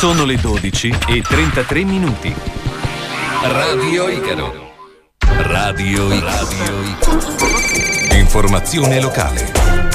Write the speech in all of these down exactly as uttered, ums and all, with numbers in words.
Sono le dodici e trentatré minuti. Radio Icaro. Radio Icaro. Informazione locale.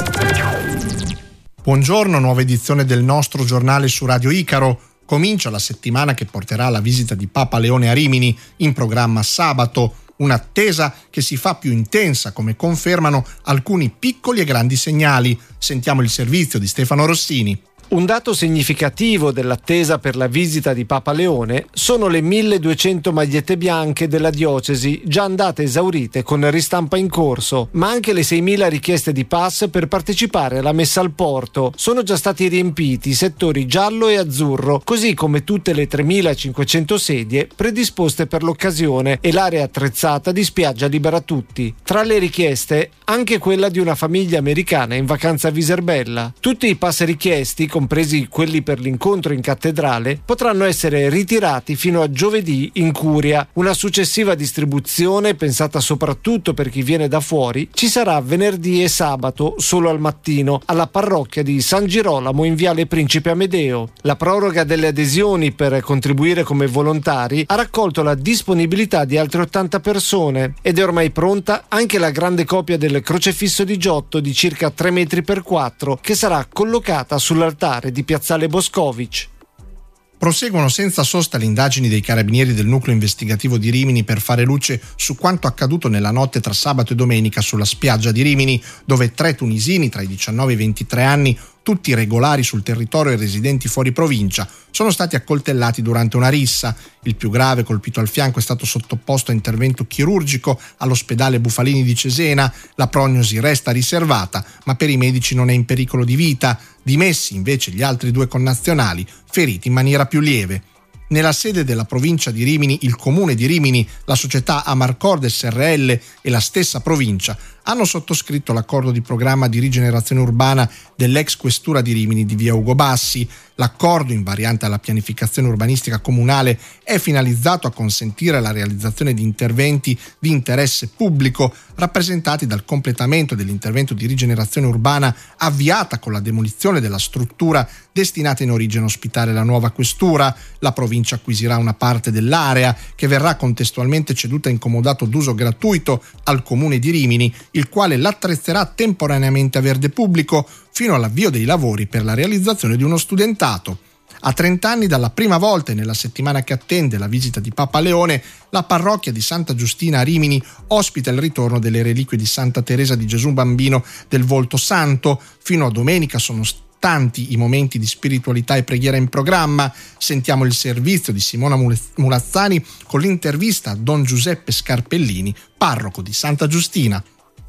Buongiorno, nuova edizione del nostro giornale su Radio Icaro. Comincia la settimana che porterà alla visita di Papa Leone a Rimini, in programma sabato. Un'attesa che si fa più intensa, come confermano alcuni piccoli e grandi segnali. Sentiamo il servizio di Stefano Rossini. Un dato significativo dell'attesa per la visita di Papa Leone sono le milleduecento magliette bianche della diocesi, già andate esaurite con ristampa in corso, ma anche le seimila richieste di pass per partecipare alla messa al porto. Sono già stati riempiti i settori giallo e azzurro, così come tutte le tremilacinquecento sedie predisposte per l'occasione e l'area attrezzata di spiaggia libera tutti. Tra le richieste anche quella di una famiglia americana in vacanza a Viserbella. Tutti i pass richiesti, compresi quelli per l'incontro in cattedrale, potranno essere ritirati fino a giovedì in curia. Una successiva distribuzione, pensata soprattutto per chi viene da fuori, ci sarà venerdì e sabato solo al mattino alla parrocchia di San Girolamo in Viale Principe Amedeo. La proroga delle adesioni per contribuire come volontari ha raccolto la disponibilità di altre ottanta persone ed è ormai pronta anche la grande copia del crocefisso di Giotto di circa tre metri per quattro che sarà collocata sull'altare di Piazzale Boscovic. Proseguono senza sosta le indagini dei carabinieri del nucleo investigativo di Rimini per fare luce su quanto accaduto nella notte tra sabato e domenica sulla spiaggia di Rimini, dove tre tunisini tra i diciannove e i ventitré anni, tutti regolari sul territorio e residenti fuori provincia, sono stati accoltellati durante una rissa. Il più grave, colpito al fianco, è stato sottoposto a intervento chirurgico all'ospedale Bufalini di Cesena. La prognosi resta riservata, ma per i medici non è in pericolo di vita. Dimessi invece gli altri due connazionali, feriti in maniera più lieve. Nella sede della provincia di Rimini, il comune di Rimini, la società Amarcord S R L e la stessa provincia hanno sottoscritto l'accordo di programma di rigenerazione urbana dell'ex questura di Rimini di via Ugo Bassi. L'accordo, invariante alla pianificazione urbanistica comunale, è finalizzato a consentire la realizzazione di interventi di interesse pubblico rappresentati dal completamento dell'intervento di rigenerazione urbana avviata con la demolizione della struttura destinata in origine a ospitare la nuova questura. La provincia acquisirà una parte dell'area che verrà contestualmente ceduta in comodato d'uso gratuito al comune di Rimini, il quale l'attrezzerà temporaneamente a verde pubblico fino all'avvio dei lavori per la realizzazione di uno studentato. A trenta anni dalla prima volta e nella settimana che attende la visita di Papa Leone, la parrocchia di Santa Giustina a Rimini ospita il ritorno delle reliquie di Santa Teresa di Gesù Bambino del Volto Santo. Fino a domenica sono tanti i momenti di spiritualità e preghiera in programma. Sentiamo il servizio di Simona Mulazzani con l'intervista a Don Giuseppe Scarpellini, parroco di Santa Giustina.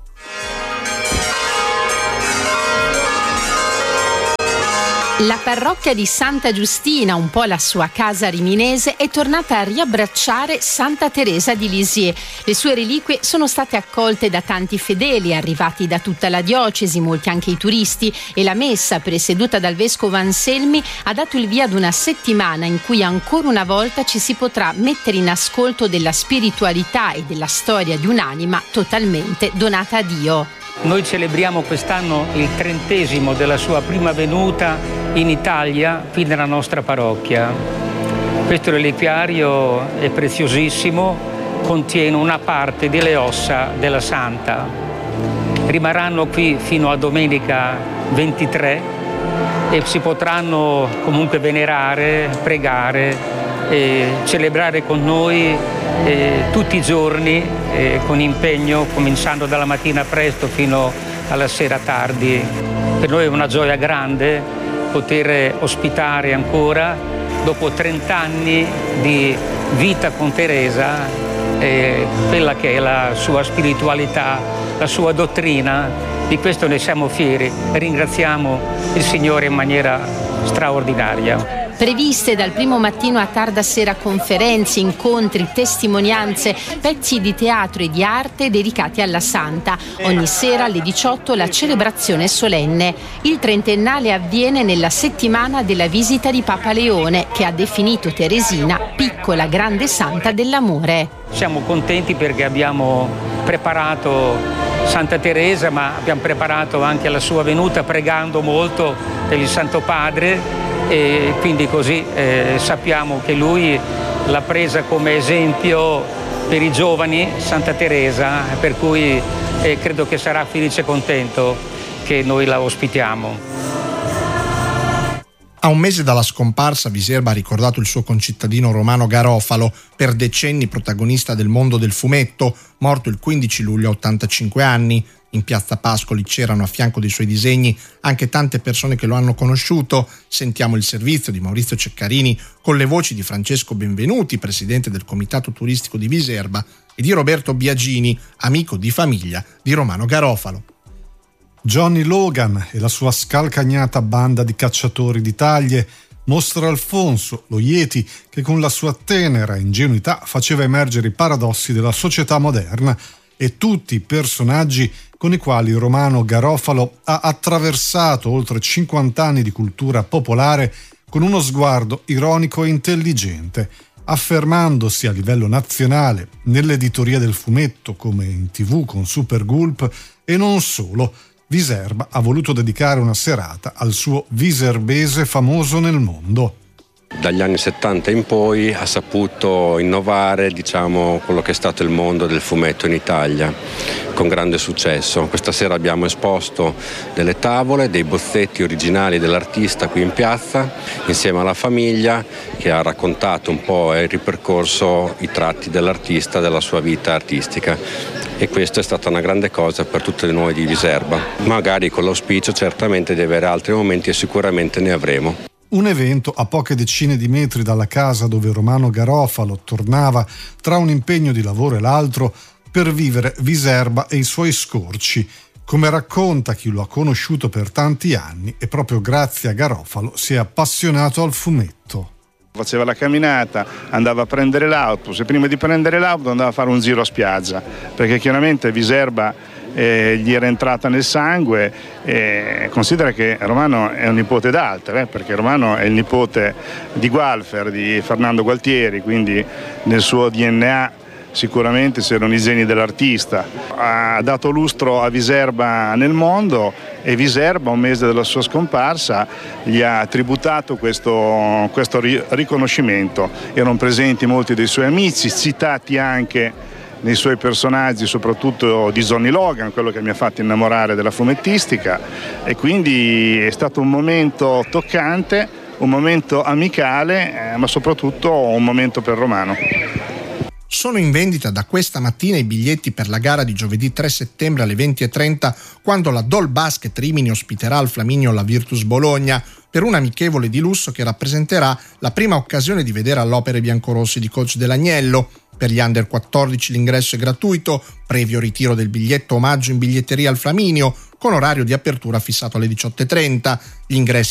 La parrocchia di Santa Giustina, un po' la sua casa riminese, è tornata a riabbracciare Santa Teresa di Lisieux. Le sue reliquie sono state accolte da tanti fedeli arrivati da tutta la diocesi, molti anche i turisti, e la messa presieduta dal vescovo Anselmi ha dato il via ad una settimana in cui ancora una volta ci si potrà mettere in ascolto della spiritualità e della storia di un'anima totalmente donata a Dio. Noi celebriamo quest'anno il trentesimo della sua prima venuta in Italia qui nella nostra parrocchia. Questo reliquiario è preziosissimo, contiene una parte delle ossa della Santa. Rimarranno qui fino a domenica ventitré e si potranno comunque venerare, pregare e celebrare con noi eh, tutti i giorni eh, con impegno, cominciando dalla mattina presto fino alla sera tardi. Per noi è una gioia grande poter ospitare ancora, dopo trent'anni di vita con Teresa, eh, quella che è la sua spiritualità, la sua dottrina. Di questo ne siamo fieri. Ringraziamo il Signore in maniera straordinaria. Previste dal primo mattino a tarda sera conferenze, incontri, testimonianze, pezzi di teatro e di arte dedicati alla Santa. Ogni sera alle diciotto la celebrazione solenne. Il trentennale avviene nella settimana della visita di Papa Leone, che ha definito Teresina piccola grande santa dell'amore. Siamo contenti perché abbiamo preparato Santa Teresa, ma abbiamo preparato anche la sua venuta pregando molto per il Santo Padre e quindi così eh, sappiamo che lui l'ha presa come esempio per i giovani, Santa Teresa, per cui eh, credo che sarà felice e contento che noi la ospitiamo. A un mese dalla scomparsa, Viserba ha ricordato il suo concittadino Romano Garofalo, per decenni protagonista del mondo del fumetto, morto il quindici luglio a ottantacinque anni. In piazza Pascoli c'erano a fianco dei suoi disegni anche tante persone che lo hanno conosciuto. Sentiamo il servizio di Maurizio Ceccarini con le voci di Francesco Benvenuti, presidente del comitato turistico di Viserba, e di Roberto Biagini, amico di famiglia di Romano Garofalo. Johnny Logan e la sua scalcagnata banda di cacciatori di taglie, Mostro Alfonso, lo Yeti che con la sua tenera ingenuità faceva emergere i paradossi della società moderna, e tutti i personaggi con i quali Romano Garofalo ha attraversato oltre cinquanta anni di cultura popolare con uno sguardo ironico e intelligente, affermandosi a livello nazionale nell'editoria del fumetto come in tivù con Super Gulp, e non solo. Viserba ha voluto dedicare una serata al suo viserbese famoso nel mondo. Dagli anni settanta in poi ha saputo innovare, diciamo, quello che è stato il mondo del fumetto in Italia, con grande successo. Questa sera abbiamo esposto delle tavole, dei bozzetti originali dell'artista qui in piazza, insieme alla famiglia, che ha raccontato un po' e ripercorso i tratti dell'artista, della sua vita artistica. E questa è stata una grande cosa per tutti noi di Viserba. Magari con l'auspicio certamente di avere altri momenti, e sicuramente ne avremo. Un evento a poche decine di metri dalla casa dove Romano Garofalo tornava tra un impegno di lavoro e l'altro per vivere Viserba e i suoi scorci. Come racconta chi lo ha conosciuto per tanti anni, e proprio grazie a Garofalo si è appassionato al fumetto. Faceva la camminata, andava a prendere l'autobus, e prima di prendere l'autobus andava a fare un giro a spiaggia, perché chiaramente Viserba eh, gli era entrata nel sangue. E considera che Romano è un nipote d'Alter, eh, perché Romano è il nipote di Gualfer, di Fernando Gualtieri, quindi nel suo D N A sicuramente c'erano i geni dell'artista. Ha dato lustro a Viserba nel mondo, e Viserba, un mese dalla sua scomparsa, gli ha tributato questo, questo riconoscimento. Erano presenti molti dei suoi amici, citati anche nei suoi personaggi, soprattutto di Johnny Logan, quello che mi ha fatto innamorare della fumettistica, e quindi è stato un momento toccante, un momento amicale, eh, ma soprattutto un momento per Romano. Sono in vendita da questa mattina i biglietti per la gara di giovedì tre settembre alle venti e trenta, quando la Doll Basket Rimini ospiterà al Flaminio la Virtus Bologna, per un amichevole di lusso che rappresenterà la prima occasione di vedere all'Opera i biancorossi di coach Dell'Agnello. Per gli under quattordici l'ingresso è gratuito, previo ritiro del biglietto omaggio in biglietteria al Flaminio, con orario di apertura fissato alle diciotto e trenta. Gli ingressi